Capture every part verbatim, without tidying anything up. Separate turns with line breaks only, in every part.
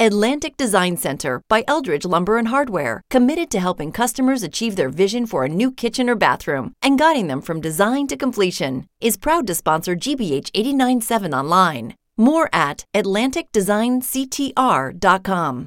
Atlantic Design Center by Eldridge Lumber and Hardware, committed to helping customers achieve their vision for a new kitchen or bathroom and guiding them from design to completion, is proud to sponsor G B H eighty-nine point seven online. More at atlantic design c t r dot com.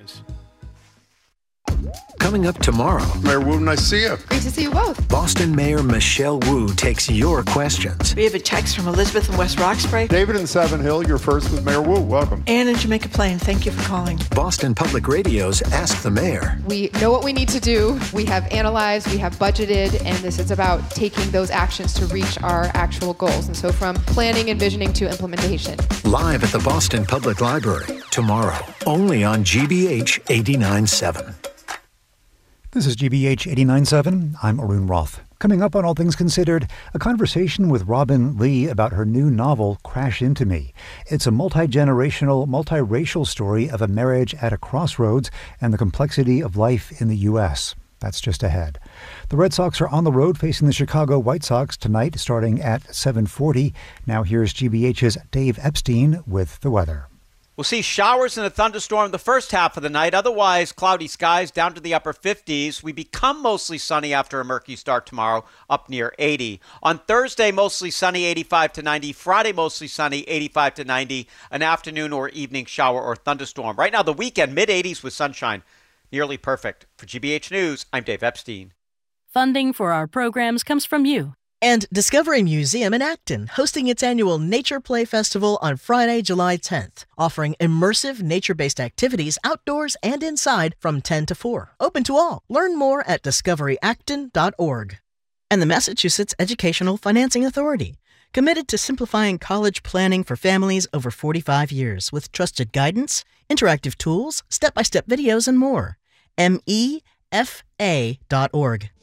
Coming up tomorrow.
Mayor Wu, nice to see you.
Great to see you both.
Boston Mayor Michelle Wu takes your questions.
We have a text from Elizabeth in West Roxbury.
David in Seven Hill, you're first with Mayor Wu. Welcome.
Ann in Jamaica Plain, thank you for calling.
Boston Public Radio's Ask the Mayor.
We know what we need to do. We have analyzed, we have budgeted, and this is about taking those actions to reach our actual goals. And so from planning, envisioning to implementation.
Live at the Boston Public Library tomorrow, only on G B H eighty-nine point seven.
This is G B H eighty-nine point seven. I'm Arun Roth. Coming up on All Things Considered, a conversation with Robin Lee about her new novel, Crash Into Me. It's a multi-generational, multiracial story of a marriage at a crossroads and the complexity of life in the U S. That's just ahead. The Red Sox are on the road facing the Chicago White Sox tonight, starting at seven forty. Now here's G B H's Dave Epstein with the weather.
We'll see showers and a thunderstorm the first half of the night. Otherwise, cloudy skies down to the upper fifties. We become mostly sunny after a murky start tomorrow, up near eighty. On Thursday, mostly sunny, eighty-five to ninety. Friday, mostly sunny, eighty-five to ninety. An afternoon or evening shower or thunderstorm. Right now, the weekend, mid-eighties with sunshine. Nearly perfect. For G B H News, I'm Dave Epstein.
Funding for our programs comes from you.
And Discovery Museum in Acton, hosting its annual Nature Play Festival on Friday, July tenth, offering immersive nature-based activities outdoors and inside from ten to four. Open to all. Learn more at discovery acton dot org. And the Massachusetts Educational Financing Authority, committed to simplifying college planning for families over forty-five years with trusted guidance, interactive tools, step-by-step videos, and more. M E F A dot org.